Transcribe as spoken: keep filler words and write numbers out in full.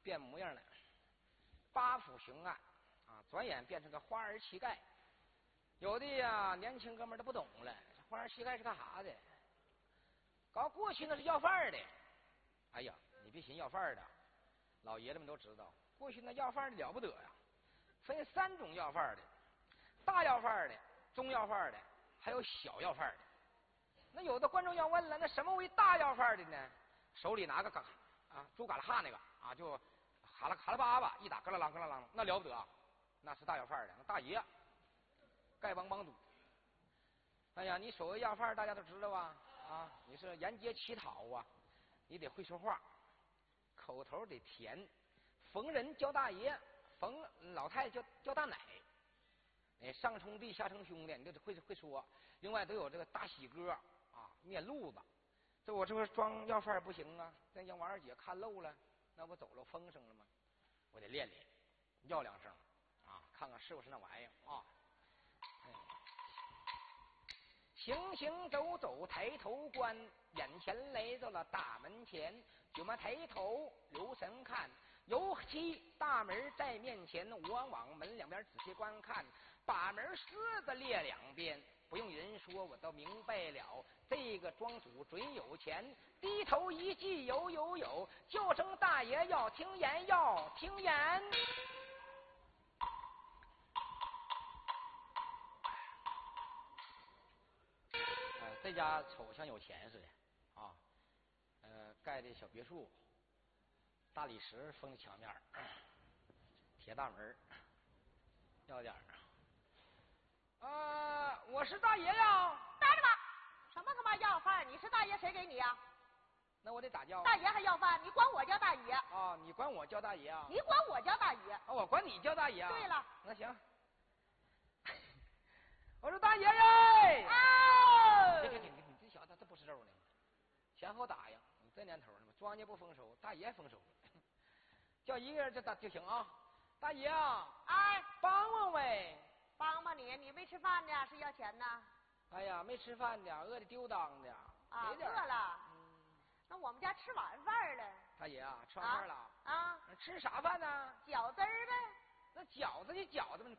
变模样了，八府雄岸啊，转眼变成个花儿乞丐。有的呀，年轻哥们都不懂了，花儿乞丐是干啥的？搞过去那是要饭的。哎呀，你别寻要饭的，老爷子们都知道，过去那要饭的了不得呀，分三种要饭的：大要饭的、中要饭的，还有小要饭的。那有的观众要问了，那什么为大要饭的呢？手里拿个嘎啊猪嘎啦哈那个啊，就哈啦哈啦巴巴一打，咯啦啷咯啦啷，那了不得啊，那是大要饭的，那大爷丐帮帮主。哎呀，你所谓要饭，大家都知道啊啊，你是沿街乞讨啊，你得会说话，口头得甜，逢人叫大爷，逢老太太叫叫大奶。哎，上冲弟下称兄弟，你都得会会说。另外都有这个大喜哥啊，面路子。这我这不装要饭不行啊，那让王二姐看漏了，那不走漏风声了吗？我得练练，要两声啊，看看是不是那玩意儿啊。哎，行行走走抬头观，眼前来到了大门前，就嘛抬头留神看，尤其大门在面前，我往门两边仔细观看，把门狮子列两边，不用人说我都明白了，这个庄主准有钱，低头一记有有有，就称大爷要听言要听言。呃，这家瞅像有钱似的啊，呃，盖的小别墅，大理石封的墙面，铁大门，要点儿。呃，我是大爷呀。 待着吧，什么他妈要饭？你是大爷，谁给你呀？ 那我得打叫。 大爷还要饭？你管我叫大爷？ 啊，你管我叫大爷啊？ 你管我叫大爷？ 啊，我管你叫大爷啊？ 对了， 那行。我说大爷耶！ 啊！ 别别别，你这小子这不是肉呢，前后打呀！你这年头了嘛，庄稼不丰收，大爷丰收了。叫一个人就打就行啊！大爷啊！ 哎， 帮帮呗！ 帮帮你，你没吃饭呢，是要钱呢？ 哎呀，没吃饭呢，饿的丢当的。 啊， 饿了。 嗯， 那我们家吃晚饭了。 大爷啊，吃完饭了啊？啊， 吃啥饭呢？ 饺子儿呗。 那饺子就饺子嘛，